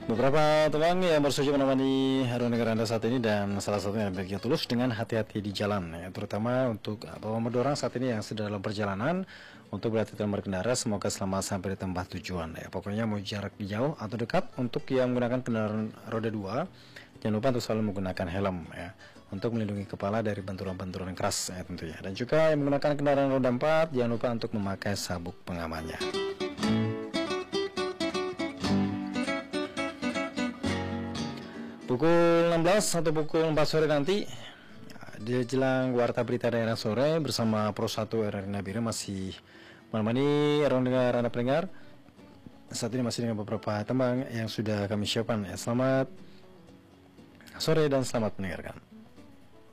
Beberapa teman yang bersedia menemani haruan negara Anda saat ini, dan salah satunya bagi yang tulus dengan hati-hati di jalan ya, terutama untuk bawa mendorong saat ini yang sedang dalam perjalanan. Untuk berhati-hati dalam berkendara, semoga selamat sampai di tempat tujuan ya. Pokoknya mau jarak jauh atau dekat, untuk yang menggunakan kendaraan roda 2, jangan lupa untuk selalu menggunakan helm ya, untuk melindungi kepala dari benturan-benturan keras ya tentunya. Dan juga yang menggunakan kendaraan roda 4, jangan lupa untuk memakai sabuk pengamannya. Pukul 16 atau pukul 4 sore nanti, di jelang warta berita daerah sore bersama Pro 1 RRI Nabire masih menemani orang dengar Anda pendengar. Saat ini masih dengan beberapa tembang yang sudah kami siapkan ya. Selamat sore dan selamat mendengarkan.